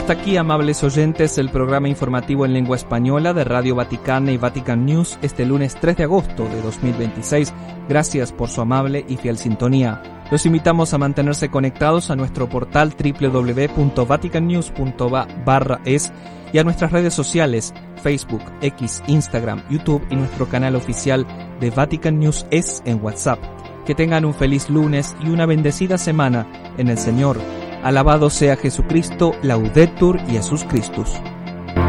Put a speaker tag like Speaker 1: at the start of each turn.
Speaker 1: hasta aquí, amables oyentes, el programa informativo en lengua española de Radio Vaticana y Vatican News este lunes 3 de agosto de 2026. Gracias por su amable y fiel sintonía. Los invitamos a mantenerse conectados a nuestro portal www.vaticannews.va/es y a nuestras redes sociales, Facebook, X, Instagram, YouTube y nuestro canal oficial de Vatican News es en WhatsApp. Que tengan un feliz lunes y una bendecida semana en el Señor. Alabado sea Jesucristo, Laudetur Jesus Christus.